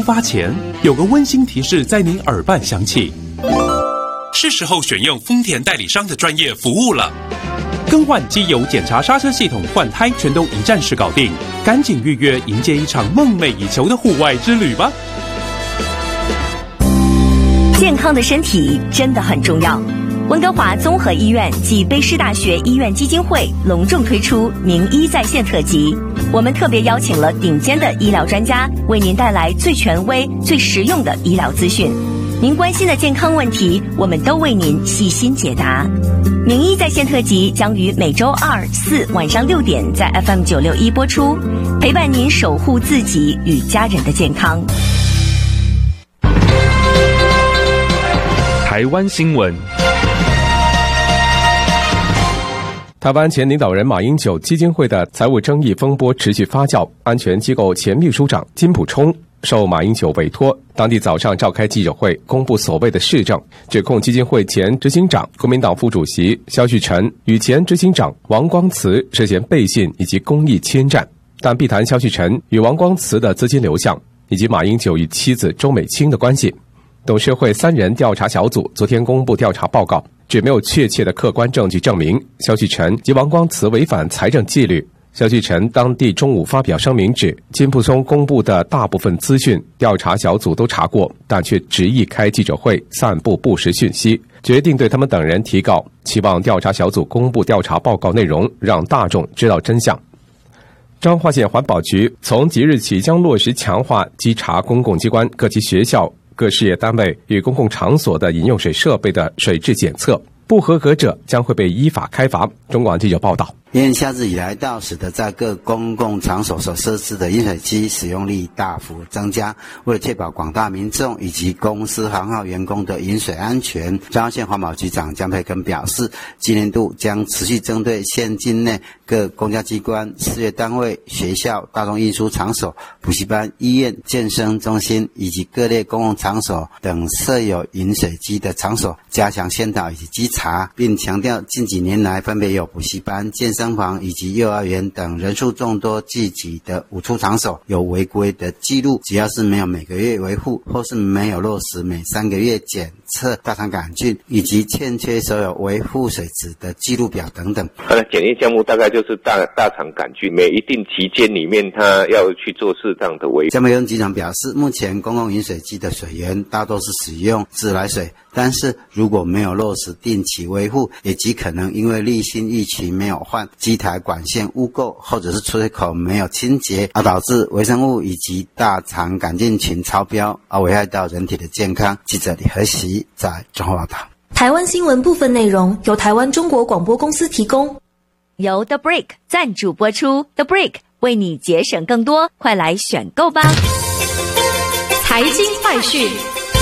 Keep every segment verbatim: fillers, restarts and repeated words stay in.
发前，有个温馨提示在您耳畔响起，是时候选用丰田代理商的专业服务了。更换机油、检查刹车系统、换胎，全都一站式搞定，赶紧预约，迎接一场梦寐以求的户外之旅吧！ 健康的身体真的很重要。温哥华综合医院暨卑诗大学医院基金会隆重推出名医在线特辑，我们特别邀请了顶尖的医疗专家，为您带来最权威、最实用的医疗资讯。您关心的健康问题，我们都为您细心解答。名医在线特辑将于每周二、四晚上六点在 F M 九六一播出，陪伴您守护自己与家人的健康。 台湾新闻。 台湾前领导人马英九基金会的财务争议风波持续发酵，安全机构前秘书长金溥聪受马英九委托，当地早上召开记者会，公布所谓的事证，指控基金会前执行长国民党副主席萧旭晨与前执行长王光慈涉嫌背信以及公益侵占，但避谈萧旭晨与王光慈的资金流向，以及马英九与妻子周美青的关系。董事会三人调查小组昨天公布调查报告，指没有确切的客观证据证明萧旭晨及王光慈违反财政纪律。萧旭晨当地中午发表声明指，金溥聪公布的大部分资讯调查小组都查过，但却执意开记者会散布不实讯息，决定对他们等人提告，期望调查小组公布调查报告内容，让大众知道真相。彰化县环保局从即日起将落实强化稽查公共机关、各级学校、各事业单位与公共场所的饮用水设备的水质检测，不合格者将会被依法开罚。中广记者报道。 因为夏至以来到，使得在各公共场所所设置的饮水机使用率大幅增加。为了确保广大民众以及公司行号员工的饮水安全，彰化县环保局长江培根表示，今年度将持续针对县境内各公家机关、事业单位、学校、大众运输场所、补习班、医院、健身中心以及各类公共场所等设有饮水机的场所，加强宣导以及稽查，并强调近几年来分别有补习班、健身房以及幼儿园等人数众多聚集的五处场所有违规的记录，只要是没有每个月维护，或是没有落实每三个月检测大肠杆菌，以及欠缺所有维护水质的记录表等等。 它的检验项目大概就是大大肠杆菌，每一定期间里面它要去做适当的维护。 江培根局长表示，目前公共饮水机的水源大多是使用自来水，但是如果没有落实定期维护，也极可能因为滤芯预期没有换，机台管线污垢，或者是出水口没有清洁，而导致微生物以及大肠杆菌群超标，而危害到人体的健康。记者李和喜在中华报道。 台湾新闻部分内容由台湾中国广播公司提供， 由 The Break 赞助播出。 The Break 为你节省更多，快来选购吧。 财经快讯。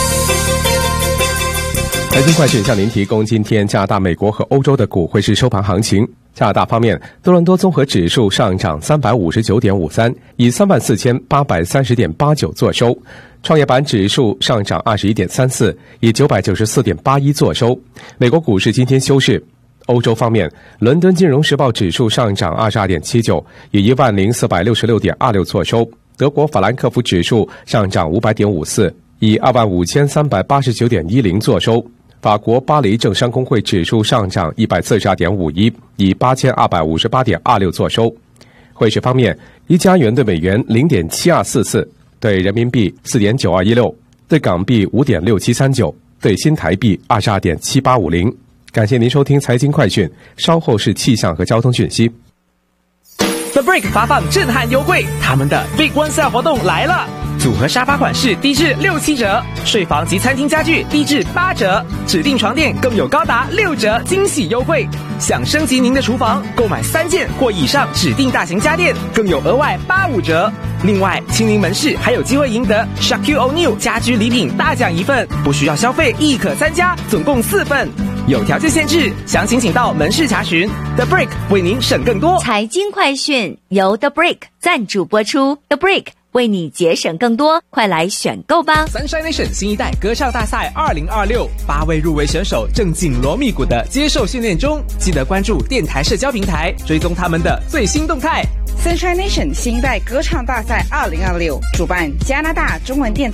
财经快讯向您提供今天加拿大、美国和欧洲的股汇市收盘行情。加拿大方面，多伦多综合指数上涨三百五十九点五三，以三万四千八百三十点八九作收。创业板指数上涨二十一点三四，以九百九十四点八一作收。美国股市今天休市。欧洲方面，伦敦金融时报指数上涨二十二点七九，以一万零四百六十六点二六作收。德国法兰克福指数上涨五百点五四，以二万五千三百八十九点一零作收。法国巴黎政商工会指数上涨一百四十二点五一，以八千二百五十八点二六作收。汇市方面，一加元对美元零点七二四四，对人民币四点九二一六，对港币五点六七三九，对新台币二十二点七八五零。感谢您收听财经快讯，稍后是气象和交通讯息。 The Break 发放震撼优惠，他们的 Big One Sale 活动来了！组合沙发款式低至六七折，睡房及餐厅家具低至八折，指定床垫更有高达六折惊喜优惠。想升级您的厨房，购买三件或以上指定大型家电，更有额外八五折。另外，亲临门市还有机会赢得 Shaquille O'Neal 家居礼品大奖一份，不需要消费亦可参加，总共四份。有条件限制，详情请到门市查询。The Break 为您省更多。 财经快讯由 The Break 赞助播出。The Break 为你节省更多，快来选购吧。 Sunshine Nation 新一代歌唱大赛二零二六，八位入围选手正紧锣密鼓的接受训练中，记得关注电台社交平台，追踪他们的最新动态。 Sunshine Nation 新一代歌唱大赛二零二六主办加拿大中文电台。